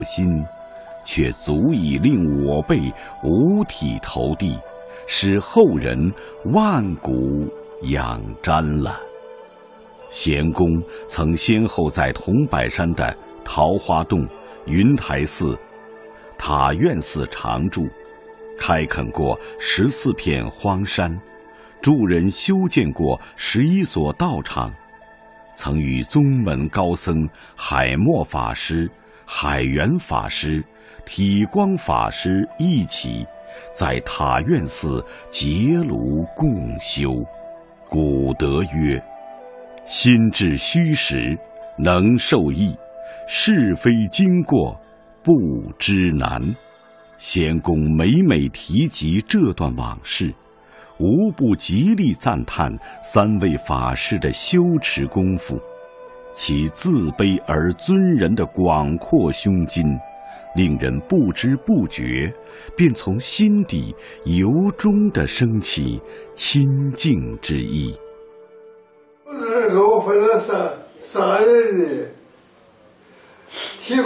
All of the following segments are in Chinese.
心，却足以令我辈五体投地，使后人万古仰瞻了。咸公曾先后在桐柏山的桃花洞、云台寺、塔院寺常住，开垦过14片荒山，助人修建过11所道场，曾与宗门高僧海默法师、海源法师、体光法师一起在塔院寺结庐共修。古德曰：心致虚实，能受益；是非经过，不知难。咸公每每提及这段往事，无不极力赞叹3位法师的修持功夫，其自卑而尊人的广阔胸襟，令人不知不觉便从心底由衷地升起亲近之意。 我分了三人的，提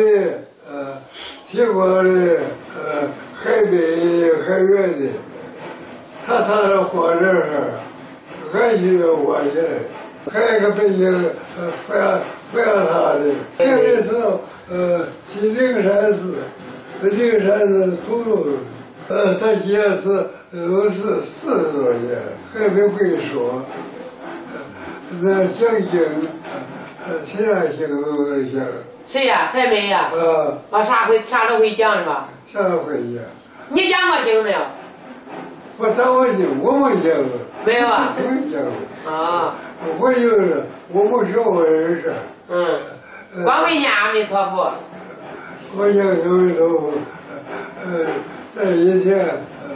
光的，海北海远的，他仨人放这儿，俺就我去，还有个北京费阳塔的，这个是西灵山寺，灵山寺土路，他姐是都是40多年，还没会说。那讲经，其他经都能讲。 谁呀？还没呀？啥都会讲是吧？ 啥都会讲。 你讲过经没有？ 我讲过经，我没讲过。 没有啊？ 没讲过。 啊。 我就是我没学过人事。 光会念阿弥陀佛。 我讲阿弥陀佛，在以前，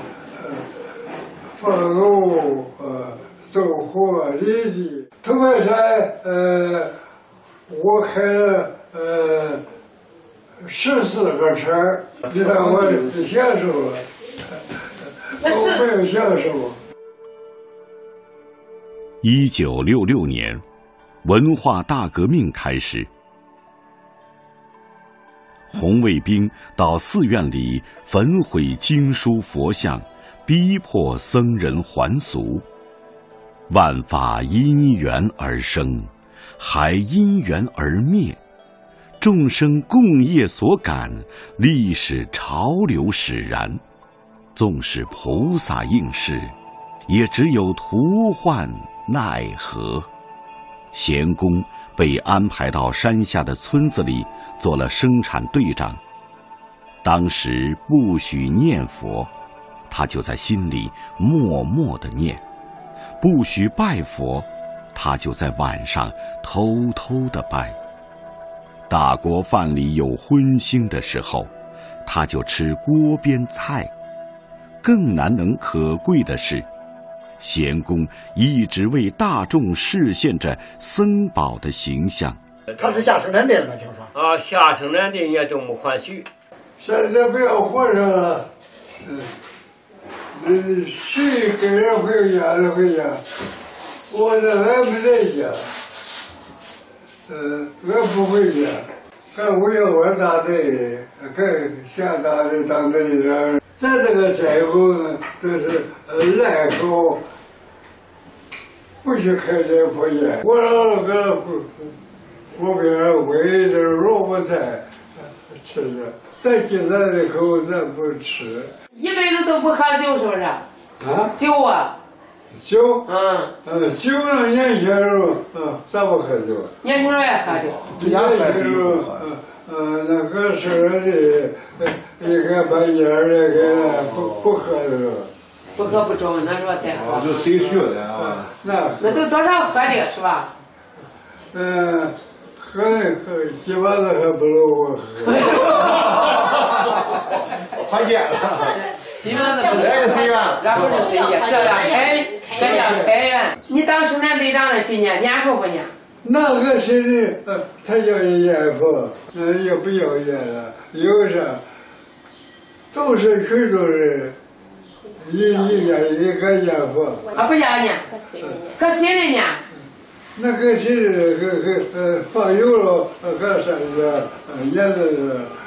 放狗走火礼地。桐柏山，我开了14个车，你看我享受了，我没有享受。 1966年，文化大革命开始，红卫兵到寺院里焚毁经书佛像，逼迫僧人还俗。万法因缘而生，还因缘而灭，众生共业所感，历史潮流使然。纵使菩萨应是，也只有徒患奈何。咸公被安排到山下的村子里做了生产队长，当时不许念佛，他就在心里默默地念；不许拜佛，他就在晚上偷偷地拜。大锅饭里有荤腥的时候，他就吃锅边菜。更难能可贵的是，咸公一直为大众示现着僧宝的形象。 他是下生产队的吗？听说下生产队也这么欢喜。 现在不要活着了，谁跟人回家就回家，我这还没在家，我不回家，干我要玩大队，干下大队当队长。咱这个斋后呢，都是赖口，不许开这破烟。我老个锅边煨点萝卜菜吃着，咱今咱的口咱不吃。 一辈子都不喝酒是不是？酒啊。 酒？酒呢？年轻时候，咱不喝酒。 年轻时候也喝酒。 年轻时候，那个时候的，一个把烟那个不喝的时候。 不喝不中，那时候再喝。 就谁学的啊？ 那都多少喝的是吧？ 喝基本上还不如我喝。 还见了。 基本上不如。 随缘。 咱不是随缘，这样开源。你当生产队长的今年念佛不念？ 那个谁的，他要念佛，也不要念了。有啥？都是群众人，一个念佛。 不要念，搁心里念。 那个谁放油了，搁山上，念的